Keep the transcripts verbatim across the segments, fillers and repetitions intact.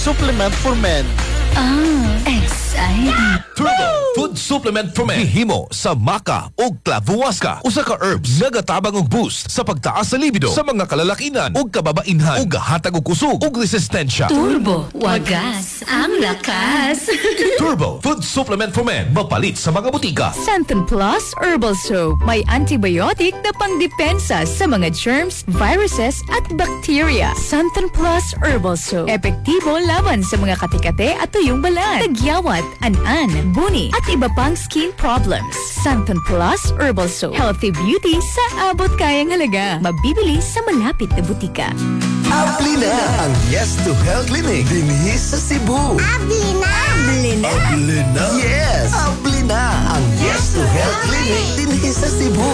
Supplement for men. Ah, exciting. Turbo Food Supplement for Men. Hihimo sa maca o clavuasca. Usa ka herbs nagatabang og boost sa pagtaas sa libido sa mga kalalakinan ug kababainhan ug gahatag og kusog ug resistensya. Turbo, wagas, ang lakas. Turbo Food Supplement for Men. Mapalit sa mga butika. Santon Plus Herbal Soap. May antibiotic na pangdepensa sa mga germs, viruses at bacteria. Santon Plus Herbal Soap. Epektibo laban sa mga katikate at tuyong balat, tagyawat, an-an, buni at iba pang skin problems. Santon Plus Herbal Soap. Healthy beauty sa abot kayang halaga. Mabibili sa malapit na butika. Abli na ang Yes to Health Clinic dinhi sa Cebu. Abli na! Abli na! Abli na! Yes! Abli na ang Yes to Health Clinic dinhi sa Cebu.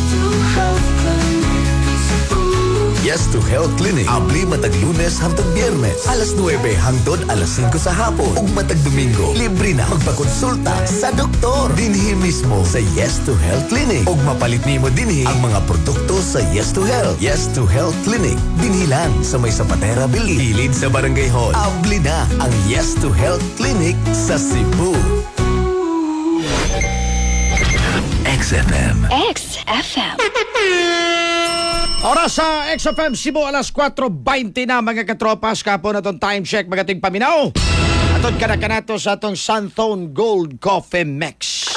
Yes to Health Clinic. Abli matag Lunes hangtod Biyernes. Alas nuwebe hangtod alas singko sa hapon. Ug matag Domingo, libre na magpakonsulta sa doktor. Dinhi mismo sa Yes to Health Clinic. Ug mapalit nimo dinhi ang mga produkto sa Yes to Health. Yes to Health Clinic. Dinhi lang sa may Zapatera Building. Hilid sa Barangay Hall. Abli na ang Yes to Health Clinic sa Cebu. X F M. X F M. Oras sa X F M Cebu, alas kwatro beinte na mga katropas. Kapo na itong time check, magating paminaw. Atod ka na ka nato sa itong Santhone Gold Coffee Mix.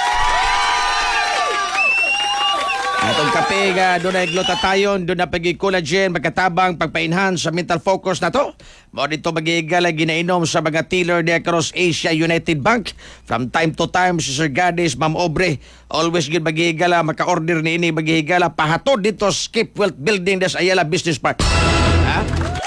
Atong kape nga doon ay glutathione, doon na pag-collagen, magkatabang, pagpa-enhance sa mental focus na to. Mo dito mag-iigala ginainom sa mga dealer ni across Asia United Bank. From time to time, si Sir Gadis, Ma'am Obre, always gid mag-iigala, maka-order ni ini mag-iigala, pahatod dito Skip Wealth Building des Ayala Business Park. Ha?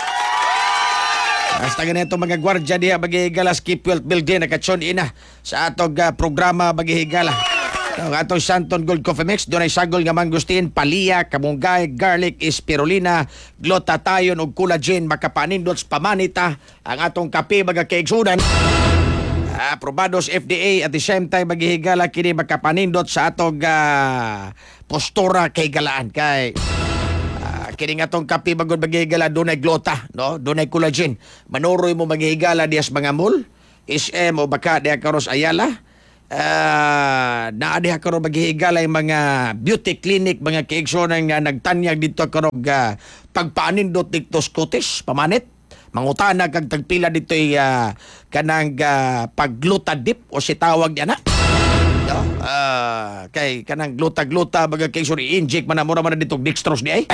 Basta ganito mga gwardya diha mag-iigala Skip Wealth Building, nakatsun ina sa atong uh, programa mag-iigala. Ang atong Santon Gold Coffee Mix, doon ay sagol nga mangustin, palia, kamunggay, garlic, spirulina, glutathione ug collagen, makapanindot sa pamanita. Ang atong kape mga kaigsunan, ah, aprobados F D A at the same time maghihigala kini makapanindot sa atong uh, postura kay galaan kay uh, kini nga atong kape bagod maghihigala doon ay glota, no? Doon ay collagen. Manuroy mo maghihigala dias mga mall, S M o baka diya karos Ayala. Uh, naadiha karon maghihigalay mga beauty clinic, mga kaigsonan nga nagtanyag dito karong uh, pagpaanindot dito Scottish pamanit mangutana kag tagpila dito uh, kanang uh, pagluta dip o si tawag niya na no? uh, kay kanang gluta-gluta mga kaigsonan i-inject man na mura man dito dextrose di ay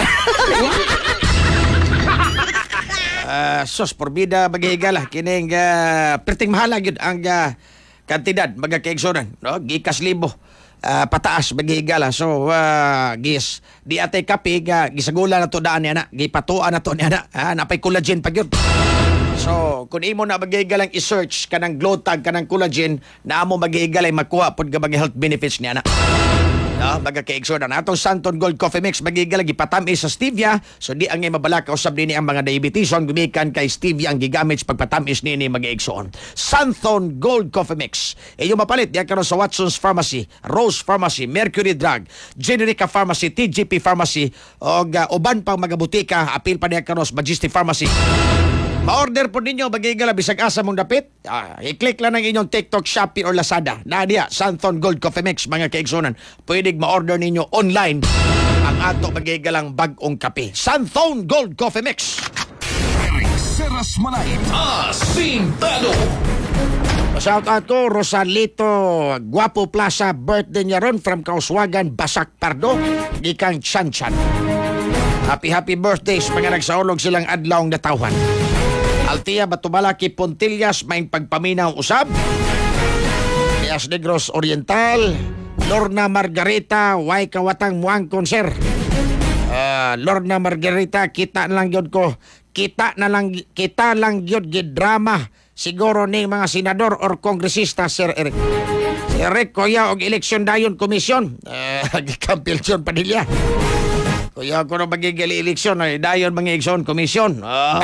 uh, sos porbida maghihigala kining uh, perting mahala gyud ang uh, kantidad mga kaigsonan, no? Gikas libo uh, pataas maghihigala. So uh, gis di atay kape nga gisagula na to daan niya na, gipatuan na to niya na, ha? Napay collagen pa gyud. So kung imo na maghihigalang i-search kanang glutag kanang collagen na amo maghihigalay makuha pud nga mga health benefits niya na. No, mga kaigsonan, atong Santon Gold Coffee Mix magigala gipatamis sa stevia, so di ang mabalaka usab dinhi ang mga diabeteson gumikan kay stevia ang gigamit sa pagpatamis nini mga igsoon. Santon Gold Coffee Mix. Iyo mapalit diya karon sa Watson's Pharmacy, Rose Pharmacy, Mercury Drug, Generica Pharmacy, T G P Pharmacy og uh, uban pang mga butika, apil pa diya karon sa Majestic Pharmacy. Ma-order po ninyo, magigala bisag asa mong dapit. Ah, i-click lang ng inyong TikTok, Shopee or Lazada. Nadia, Santon Gold Coffee Mix, mga kaigsonan. Pwede ma-order ninyo online ang ato magigalang bagong kape. Santon Gold Coffee Mix. Seras Manay. Asintado. Shout out ko, Rosalito Guapo Plaza, birthday niya ron from Kauswagan, Basak Pardo, gikang Chan Chan. Happy happy birthdays, mga nagsaulog silang adlaw ng natawan. Altia Batubalaki Pontillas, maing pagpaminaw usab. Pias Negros Oriental, Lorna Margarita, way kawatang muang konser. Uh, Lorna Margarita, kita na lang yun ko. Kita na lang, kita lang yun drama. Siguro ning mga senador or kongresista, Sir Eric. Sir Eric, kuya, og eleksyon dayon komisyon. Uh, Kampil John Padilla. Kuya, kung magiging eleksyon, ay dayon mga eleksyon komisyon. Uh.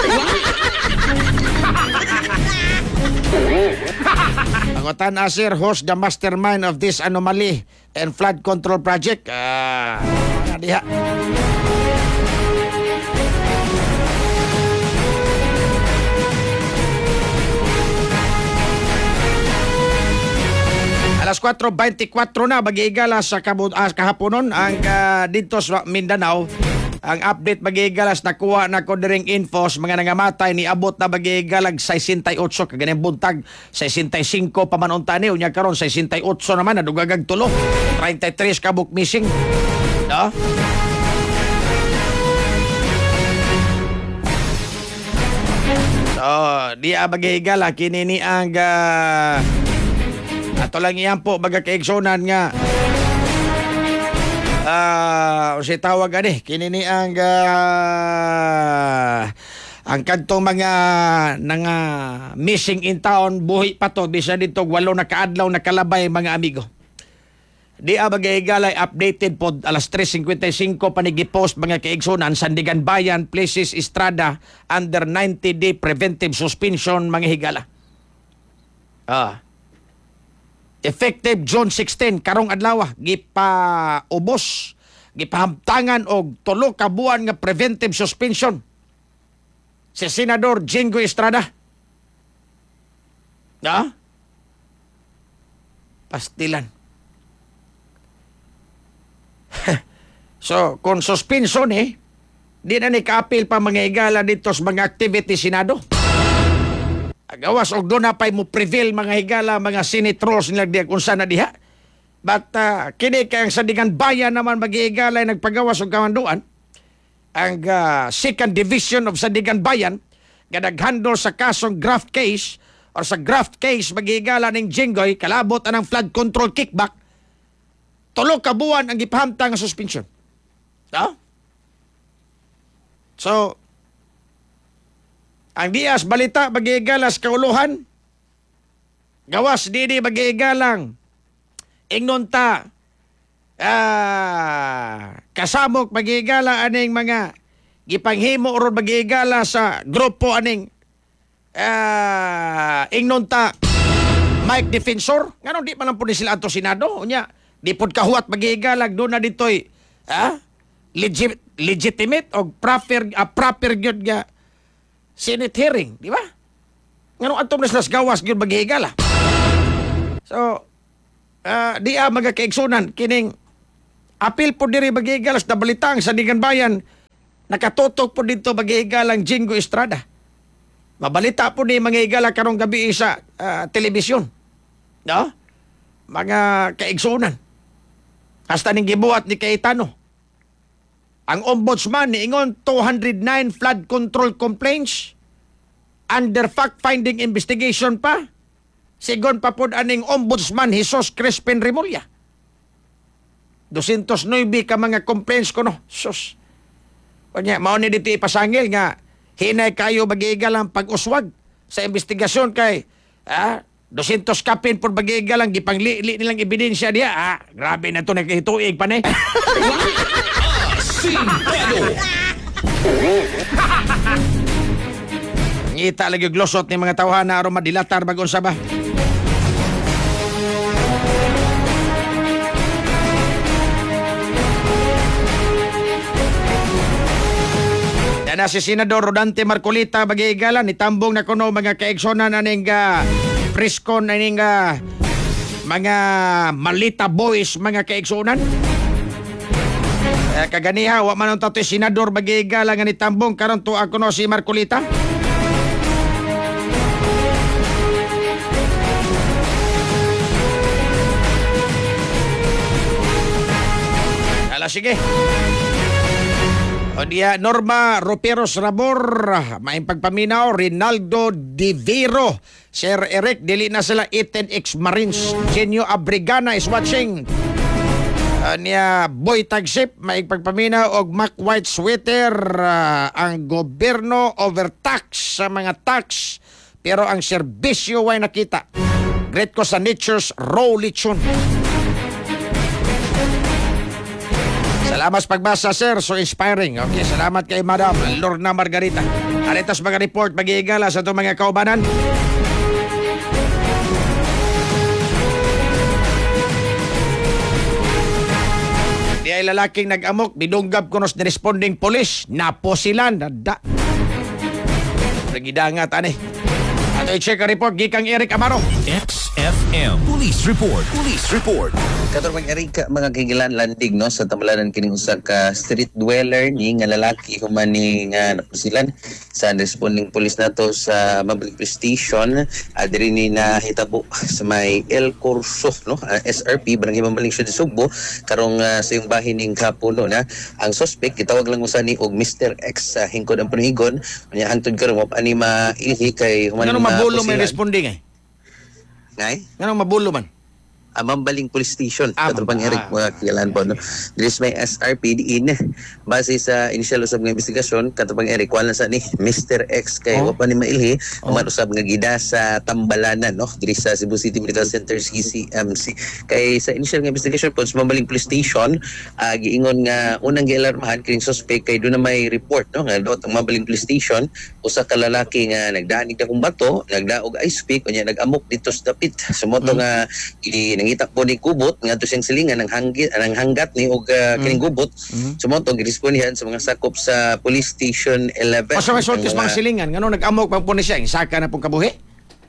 Angotan Asir, host the mastermind of this anomaly and flood control project. Ah, uh, diha. Alas four twenty-four na bagigala sa kabud ah, kahaponon ang ah, dito sa Mindanao. Ang update bagigalas nakuha na ko diring infos mga nangamatay ni abot na bagigalag sixty-eight kaganing buntag sixty-five pamanunta ni unya karon sixty-eight naman nadugagag tulo thirty-three kabuk missing. No? So, di abagigala kini ni ang uh, ato lang iyan po baga kaigsonan nga Ah, uh, si tawag ani kini ni ang uh, ang kantong mga nga missing in town buhi pa to bisan dito walo na kaadlaw na kalabay mga amigo. Di abagay-galay updated pod alas three fifty-five panigi-post mga kaigsunan Sandigan Bayan Places Estrada under ninety day preventive suspension mga higala. Ah. Effective June sixteenth karong adlaw gipaubos gipahamtangan og tulo ka buwan nga preventive suspension si Senador Jingo Estrada. Na? Pastilan. So, kung suspension eh, di na ni ka-appeal pa mga higala dito sa mga activity Senado. Gawas og doon na pa'y mo prevail mga higala, mga senators nila diya kung saan na diha. But uh, kini kayang Sandigan Bayan naman mag-higala ay nagpagawas og kamanduan. Ang uh, second division of Sandigan Bayan nga naghandle sa kasong graft case or sa graft case mag-higala ng Jinggoy kalabot anang flood control kickback. Tulo ka buwan ang gipahamtang nga suspension. No? So, ang dias balita magigalas kauluhan. Gawas didi magigalang. Ingnon ta ah, kasamok magigala aning mga gipanghimo or magigala sa grupo aning ah, ingnon ta Mike Defensor. Ngano di man lang po ni sila ato Senado. Unya, di pod kahuat magigalag doon na ditoy ah, legit, legitimate o proper, uh, proper gyud nga Senate hearing, di ba? Ngano atong naslas gawas gyud maghigala. So, uh, di a magakaigsunan kining apil po diri maghigalas na balitang sa Sandigan Bayan nakatutok po dito maghigalang Jingo Estrada. Mabalita po ni manghigala karong gabi sa uh, telebisyon. No? Mga kaigsunan. Hasta ning gibuhat ni Cayetano. Ang ombudsman niingon two hundred nine flood control complaints under fact-finding investigation pa. Sigon pa pod aning ombudsman Jesus Crispin Remulla. two hundred nine ka mga complaints ko no. Sus. Kanya, mao ni dito ipasangil nga hinay kayo magiigal ang pag-uswag sa investigasyon kay ah, two hundred kapin por magiigal ang gipanglili nilang ebidensya diya. Ah, grabe na to nakahituig pa ni. Ngita lagi glosot ni mga tawhana aron madilatar bagon sa ba. Dana si Senador Rodante Marcolita bagigala ni tambong na kuno mga kaigsonan aning uh, preskon aning uh, mga malita boys mga kaigsonan. Eh, kaganiha, wa man ang tato'y senador bagigala nga ni tambong karon to ako no si Marcolita. Ala, sige. O diya, Norma Roperos Rabor, maing pagpaminaw, Rinaldo Diviro, Sir Eric, dili na sila eighteen ex-Marines. Genio Abrigana is watching. Uh, niya Boy Tagsip maigpagpaminaw og Mac White Sweater uh, ang gobyerno overtax sa mga tax pero ang serbisyo way nakita. Great ko sa Nature's Raw Lechon. Salamat sa pagbasa sir, so inspiring. Okay, salamat kay Madam Lorna Margarita. Aritas mga report mag-iigala sa itong mga kaubanan. Di ay lalaking nag-amok, bidunggab kunos ni responding police, naposilan, nada. Nagidangat, ane. Ato i-check ang report, gikang Eric Amaro. X F M. Police Report. Police Report. Katorang Erika, mga kigilan landig no sa tambalanan kining usa ka street dweller ni nga lalaki human ni nga napusilan sa responding police nato sa Mabalik Police Station uh, diri ni nahitabo sa may El Corso no uh, S R P barangay Mabalik sa Subo karong uh, sa yung bahin ning Kapulo na ang suspect gitawag lang usa ni og Mister X sa uh, hingkod ang panigon unya hangtod karon mo ani mailhi kay human Ngano mabulo may responding eh? ngay Ngano mabulo man? uh, Mambaling Police Station Ah, katong pang ah. Eric mga kilalan po no this may S R P diin base sa initial usab nga investigasyon katong pang Eric wala sa ni Mister X kay Oh. wa pa ni mailhi Oh. man usab nga gida sa Tambalanan no diri sa Cebu City Medical Center C C M C kay sa initial nga investigasyon po sa Mambaling Police Station uh, giingon nga unang gialarmahan kining suspect kay doon na may report no nga dot ang Mambaling Police Station usa ka lalaki nga nagdaanig na kung bato nagdaog ice pick unya nagamok dito sa dapit sumoto Mm. nga i- nangita po ni kubot nga to siyang silingan ng hanggit ang hanggat ni og uh, kining kubot Mm. sumoto girespondihan sa mga sakop sa Police Station eleven Asa may sortis Ang mga silingan? Ngano nag-amok pang punis siya? Saka na pong kabuhi?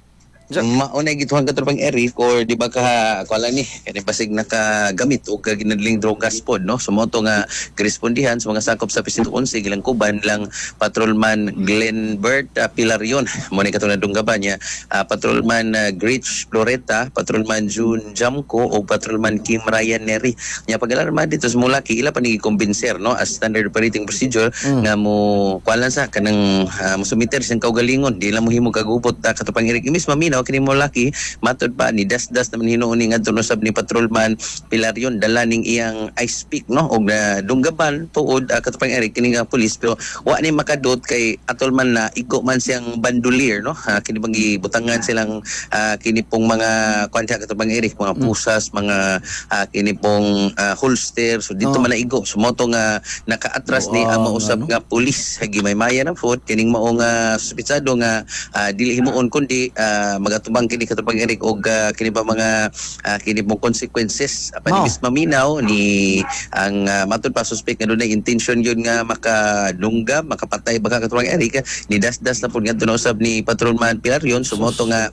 maunay gituhan ka pang Eric or di ba ka kala ni kani pasig nakagamit o ka ginadling drogas pod no sumoto nga girespondihan sa mga sakop sa Presinto eleven gilang kuban lang patrolman Glenn Bert uh, Pilarion mo ni katong nadunggaban niya uh, patrolman uh, Gritch Floreta patrolman June Jamco o patrolman Kim Ryan Neri nya pagalarma dito sa Mulaki ila pa ni kumbinser no as standard operating procedure Mm. nga mo kuan sa kanang uh, mo sumiter siyang kaugalingon di lang mo himo kagubot uh, katupang Eric imis maminaw kini mo laki matod pa ni dasdas naman hinuon ni ngadto sab ni patrolman Pilarion dala ning iyang ice pick no og uh, dunggaban tuod uh, katupang Eric kini nga pulis pero wa ni makadot kay atol man na igo man siyang bandolier no uh, kini bang gibutangan silang uh, kini pong mga kuan siya katupang Eric mga pusas mga uh, kini pong uh, holster so dito Oh. man naigo sumoto nga nakaatras ni ang Wow, mausap ano? nga pulis gimay-maya ng food kining mao nga suspitsado nga uh, dili himuon kundi uh, magatubang kini katupang Eric og uh, kini ba mga uh, kini mong consequences apa ni Oh. Miss Maminaw ni ang uh, matud pa suspect nga dunay intention yun nga makadunggab makapatay baka katupang Eric ni dasdas na pud ngadto na usab ni patrolman Pilarion sumoto nga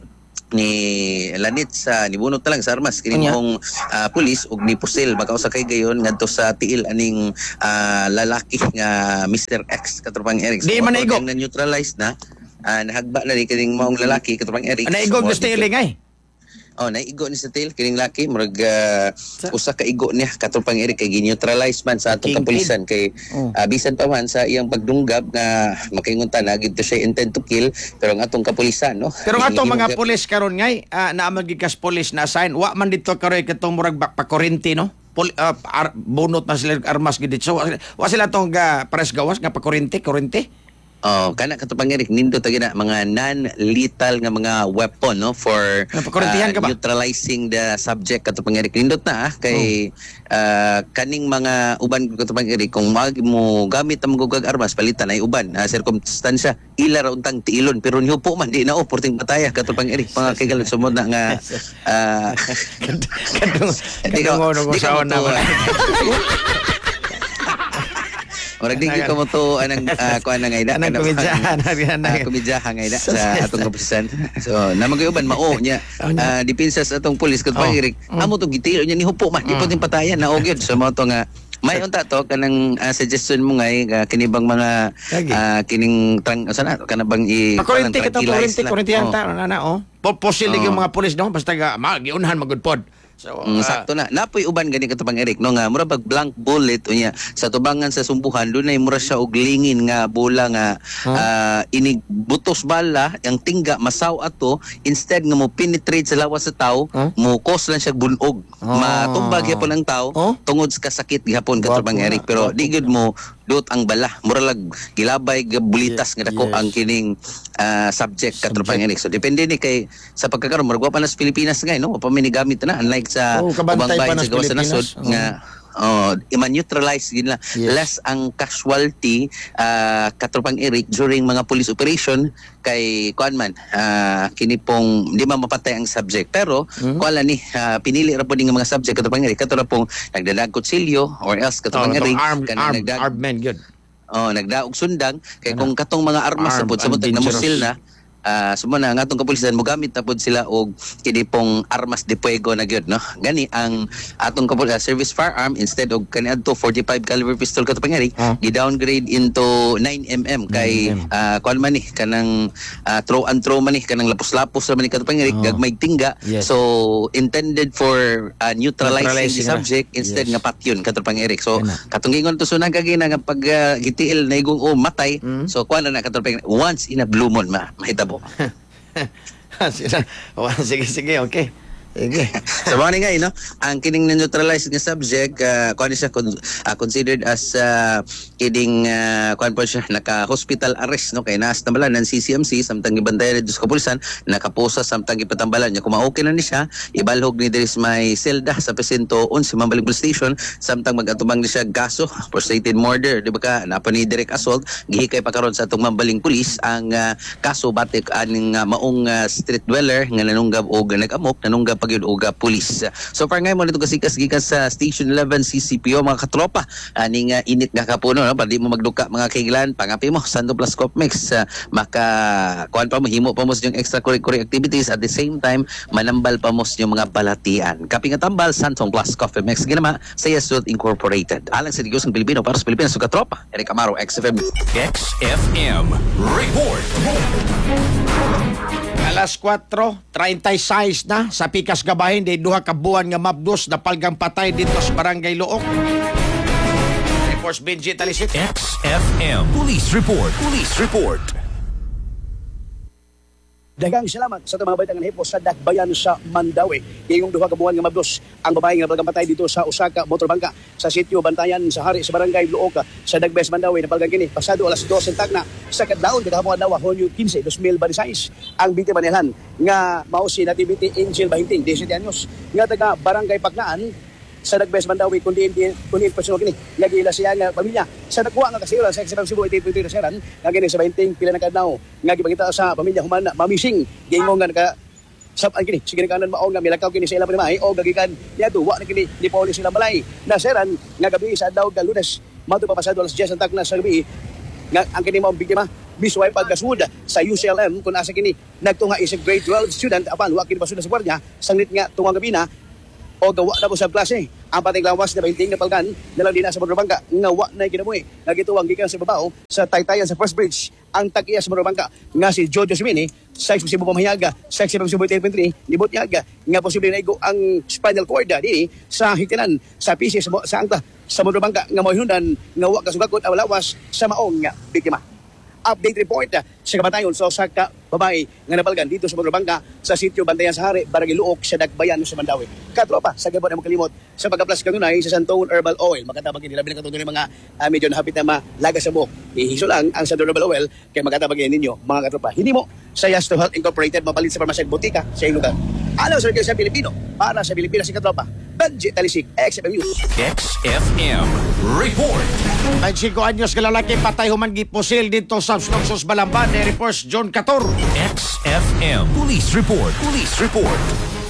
ni lanit sa nibunot na lang sa armas kini Anya? mong uh, pulis ug ni pusil makausa kay gayon ngadto sa tiil aning uh, lalaki nga Mister X katupang Eric Di man naigo? na neutralize na uh, nahagba na ni kining maong lalaki katupang Eric Naigog na So, stealing ay. oh naigo ni sa tail kining laki murag uh, usa ka igo niya katupang Eric kay gineutralize man sa atong Kingpin. kapulisan kay Oh. uh, bisan pa man sa iyang pagdunggab nga makaingon ta na gid to siya intent to kill pero ang atong kapulisan no Pero nga itong mga Himog- pulis karon ngay, uh, na magikas pulis na assign, wa man dito karoy katong murag bak- pakorente no? Pol, uh, ar, bunot na sila armas gid so wa sila- wa sila tong uh, pares gawas nga pakorente, korente. Oh, kana katupang Eric nindo ta gina mga non-lethal nga mga weapon no for Napakorentihan ka ba? neutralizing the subject katupang Eric nindot na ah, kay ah, kaning mga uban katupang Eric kung mag mo gamit ang gugag armas palitan ay uban uh, circumstansya ila ra untang tiilon pero niyo po man di na oporting bataya katupang Eric mga kaigal sumod na nga ah, Kadung Di ka- kadung ko di ka sa ona matuwa. man. Murag di ko mo to anang uh, kuan nga ida Anang komedyahan, anang- uh, komedyahan nga ida sa atong kapulisan. So namagayoban mao nya Oh, nya. uh, depensa sa atong pulis kat Oh. Eric. Mm. Amo to gitilo nya ni hupo man di Mm. po ting patayan na og yun. So mao to nga may unta to kanang uh, suggestion mo ngay uh, kini bang mga Lagi. uh, kining trang sana kana bang i Pakorente parang kita tranquilize korente, lang. korente Oh. anta na na oh. Po- Posible Oh. yung mga pulis no basta ga magiunhan magudpod. So Mm, ah, sakto na. Napoy uban gani katupang Eric no nga mura pag blank bullet unya sa tubangan sa sumbuhan dunay mura siya og lingin nga bola nga ah, inig butos bala ang tingga masaw ato instead nga mo penetrate sa lawas sa tao Huh? mo cause lang siya bunog. Ah. Matumbag gyapon ang tao Oh? tungod sa kasakit gihapon katupang Gwapo Eric na, pero gwapo. di gud mo dot ang bala mura lag gilabay ga bulitas nga dako Yes. ang kining ah, subject katupang Eric. So depende ni kay sa pagkakaroon murag wa pa nas Pilipinas ngay no wa pa may gamit na unlike sa Oh, kabantay ubang pa bahin nas sa gawas sa Pilipinas. nasod Oh. nga oh, i-neutralize gid na Yes. less ang casualty ah, katropang Eric during mga police operation kay kuan man ah, kini pong di man mapatay ang subject pero Mhm. kuan ni ah, pinili ra po din nga mga subject katropang Eric katro pong nagdadag kutsilyo or else katropang oh, Eric armed kanang armed nagdag armed men good. oh nagdaog sundang kay Ano? kung katong mga armas sa Armed pud sa and mutag na dangerous. musil na uh, sumo na nga atong kapulisan mogamit na pud sila og kini pong armas de fuego na gyud no. Gani ang atong kapulisan service firearm instead og kaniadto forty-five caliber pistol katong pangyari Ah. gi-downgrade into nine millimeter kay nine millimeter. uh, kuan man ni kanang uh, throw and throw man ni kanang lapos-lapos ra man ni katong pangyari Oh. gagmay tingga. Yes. So intended for uh, neutralizing, Neutralizing the ra. subject instead Yes. nga patyon katong pangyari. So Kana. katong gingon to sunag kagina nga pag uh, gitiil na igong o matay. Mm. So kuan na na katong pangyari once in a blue moon ma mahitabo. Sila- oh, sige, sige, okay. Sige. So mao ni nga no, ang kining neutralized nga subject uh, kuan siya con- uh, considered as uh, kining uh, kuan po siya naka hospital arrest no kay naas tambalan ng C C M C samtang gibantayan ni kapulisan nakapusa samtang gipatambalan niya kuma okay na ni siya ibalhog ni there is may selda sa presinto unsa Mambaling Police Station samtang magatubang ni siya gaso frustrated murder di ba ka napa ni direct assault gihikay pa karon sa atong Mambaling Police ang uh, kaso batik aning uh, maong uh, street dweller nga nanunggab og nag-amok nanunggab pagyud og uh, police. So far ngay mo nito kasikas gikas sa Station eleven C C P O mga katropa aning uh, init nga kapuno no para di mo magduka mga kailan pangapi mo Sando Plus Copmex uh, maka kuan pa mo himo pa mo sa yung extracurricular activities at the same time manambal pa mo sa yung mga balatian. Kapi nga tambal Santong Plus Coffee Mix ginama sa Yasud Incorporated. Alang sa digos ng Pilipino para sa Pilipinas sa katropa. Eric Amaro X F M. X F M Report. Alas four thirty-six na sa Pikas Gabahin di duha ka buwan nga mabdos na palgang patay dito sa Barangay Luok. Reports Benji Talisit. X F M Police Report. Police Report. Daghang salamat sa mga balitan nga nahipos sa Dakbayan sa Mandawi. Ngayong duha ka buwan nga mabdos ang babae nga palgampatay dito sa Osaka Motorbangka sa sitio Bantayan sa Hari sa Barangay Luoka sa Dagbes Mandawi na palgang kini pasado alas dos ng tagna sa kadlaon kadahapon adlaw Hunyo fifteen, twenty twenty-six ang biktima nilan nga mao si Nativity Angel Bahinting, seventeen anyos nga taga Barangay Paknaan sa Dagbes Mandawi kundi kundi personal kini lagi ila siya nga pamilya sa nakuha nga kasira sa Exam Cebu eighteen point three seran nga kini sa Bahinting pila na kadlaw nga gipakita sa pamilya human na mamising gingon nga naka sab ang kini sige kanan mao nga milakaw kini sa ilang panimahi o gagikan niadto wa na kini ni police silang balay na seran nga gabi sa adlaw ka Lunes madto pa pasado alas ten ng tagna sa gabi nga ang kini mao biktima bisway pagkasud sa U C L M kun asa kini nagtunga isang grade twelve student apan wa kini pasud sa gwardiya sanglit nga tungang gabi na o gawa na po sa klase. Ang pating lawas na bahinting na palgan nalang din sa Motorbangka nga wa na ginabuhi. Nagituwang gikan sa babaw sa taytayan sa First Bridge ang tag-iya sa Motorbangka nga si Jojo Simini sa posible pamahiyaga sa Exam Cebu eighteen point three libot yaga nga posible na igo ang spinal cord dini sa hitinan sa P C sa, sa angta sa Motorbangka nga mahinundan nga wa kasugakot ang lawas sa maong nga biktima. Update report uh, sa kabatayon sa so, ka babae nga napalgan dito sa Motorbangka sa sitio Bantayan sa Hari, Barangay Luok sa Dakbayan sa Mandawi. Katropa sa gabon ang kalimot sa pagkaplas kanunay sa Santone Herbal Oil. Magkatabag din labi ng katuloy mga uh, medyo nahapit na malaga sa buhok. Ihiso lang ang Santone Herbal Oil kaya magkatabag ninyo mga katropa. Hindi mo sa Yasto Health Incorporated mapalit sa parmasya at butika sa iyong lugar. Alaw sa kayo sa Pilipino para sa Pilipinas si katropa. Benji Talisik, X F M News. X F M Report. twenty-five anyos ka lalaki patay human gipusil dito sa Longsos Balamban. Ni reports John Cator. X F M Police Report. Police Report.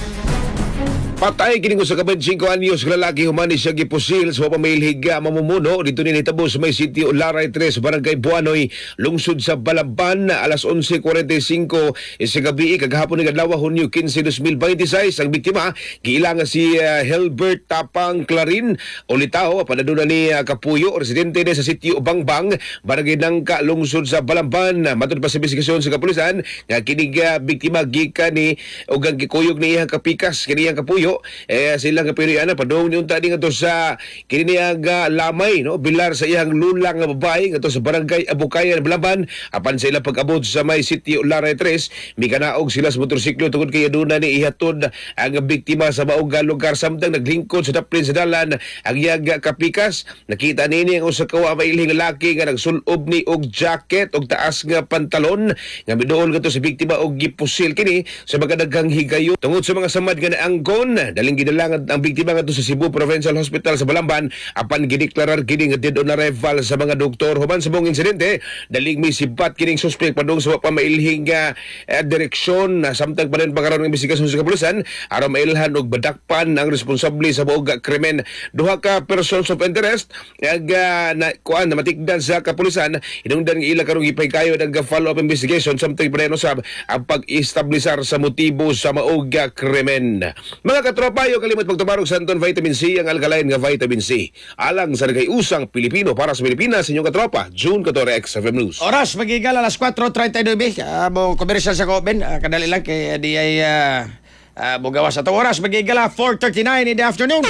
Patay kining usa ka twenty-five anyos nga lalaki humani siya gipusil sa pamilhiga mamumuno dito ni hitabo sa may sitio Laray three Barangay Buanoy lungsod sa Balamban alas eleven forty-five sa gabi kagahapon ng adlaw Hunyo fifteen, twenty twenty-six ang biktima giilang si uh, Helbert Tapang Clarin Olitao panaduna ni uh, Kapuyo residente ni sa sitio Bangbang Barangay Nangka lungsod sa Balamban matud pa sa investigasyon sa kapulisan nga kining uh, biktima gikan ni og ang gikuyog ni iyang kapikas kini iyang Kapuyo eh silang kapiriana padung ni unta ding ato sa kini niya nga lamay no bilar sa iyang lulang nga babae ato sa barangay Abukayan Balaban apan sa ilang pag-abot sa may sitio Laray three mikanaog sila sa motorsiklo tungod kay aduna ni ihatod ang biktima sa maong lugar samtang naglingkod sa daplin sa dalan ang iyang kapikas nakita nini ang usa ka mailing lalaki nga nagsulob ni og jacket og taas nga pantalon nga miduol kadto sa biktima og gipusil kini sa mga daghang higayon tungod sa mga samad nga naanggon daling gidalangan ang biktima ngadto sa Cebu Provincial Hospital sa Balamban apan gideklarar kini nga dead on arrival sa mga doktor. Human sa mong insidente, daling may sibat kining suspect padung sa pamailhing nga uh, direksyon na samtang pa rin pagkaroon ng investigasyon sa kapulisan aron mailhan og badakpan ang responsable sa buong krimen. Duha ka persons of interest ag uh, na kuan na matikdan sa kapulisan hinungdan nga ila karong ipaykayo ang follow up investigation samtang pa rin usab ang pag-establisar sa motibo sa maog nga krimen. Mga katropa, yung kalimot pagtumarog sa Anton Vitamin C, ang alkaline nga vitamin C. Alang sa nagay-usang Pilipino para sa Pilipinas, inyong katropa, June fourteen, X F M News. Oras, magigal alas four thirty-nine. Uh, mo komersyal sa Koben. Uh, kadali lang kay di ay uh, uh, bugawas sa oras. Magigal ah, four thirty-nine in the afternoon.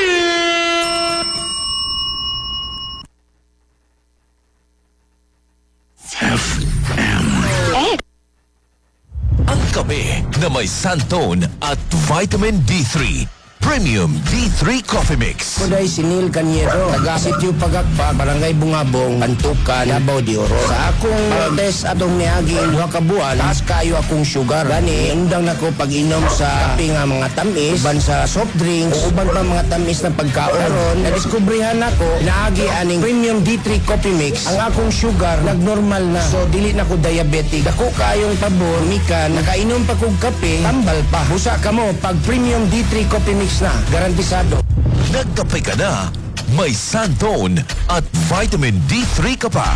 Ang kape na may Santone at Vitamin D three. Premium D three Coffee Mix. Kuday Sinil Kanyero, taga Sitio Pagagpa, Barangay Bungabong, Bantukan, Davao de Oro. Sa akong test atong niagi duha ka buwan, taas kayo akong sugar. Gani, undang nako pag-inom sa kape nga mga tamis, uban sa soft drinks, o uban pa mga tamis na pagkaon. Karon, nadiskubrihan nako, naagi aning Premium D three Coffee Mix. Ang akong sugar nagnormal na. So dili na ko diabetic. Dako kayong pabor, mikan, nakainom pa kog kape, tambal pa. Busa ka mo pag Premium D three Coffee Mix na, garantisado. Nagkape ka na, may Santone at Vitamin D three ka pa.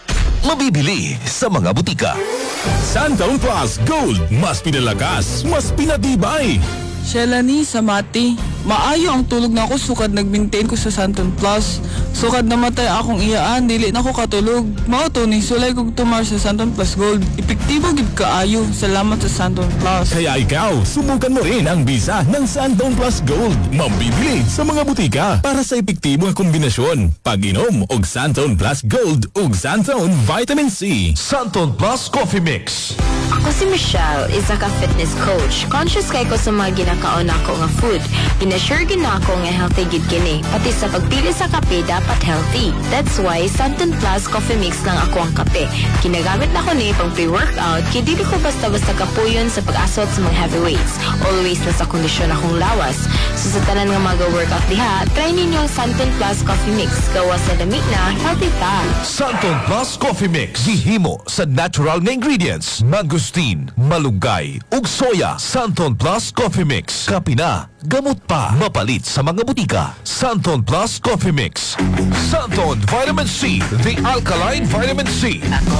Mabibili sa mga butika. Santone Plus Gold, mas pinalakas, mas pinatibay. Shelani sa Mati, maayo ang tulog na ako sukad nag-maintain ko sa Santone Plus. Sukad namatay akong iyaan, dili na ko katulog. Mao to ni sulay kog tumar sa Santone Plus Gold. Epektibo gid kaayo. Salamat sa Santone Plus. Kaya ikaw, subukan mo rin ang bisa ng Santone Plus Gold. Mabibili sa mga butika para sa epektibo nga kombinasyon. Pag-inom og Santone Plus Gold ug Santone Vitamin C. Santone Plus Coffee Mix. Ako si Michelle, isa ka fitness coach. Conscious kay ko sa mga ginakaon ako nga food. Pinasure gid na ako nga healthy gid kini. Pati sa pagpili sa kape dapat healthy. That's why Santone Plus Coffee Mix lang ako ang kape. Ginagamit na ko ni pang pre-workout kay dili ko basta-basta kapuyon sa pag-asot sa mga heavyweights. Always nasa kondisyon akong lawas. So sa tanan nga mag-workout diha, try ninyo ang Santone Plus Coffee Mix. Gawa sa lamig na, healthy ta. Santone Plus Coffee Mix. Gihimo sa natural na ingredients. Mangosteen, malunggay, ug soya. Santone Plus Coffee Mix. Kape na, gamot pa. Mapalit sa mga butika. Santone Plus Coffee Mix. Santone Vitamin C, the alkaline vitamin C.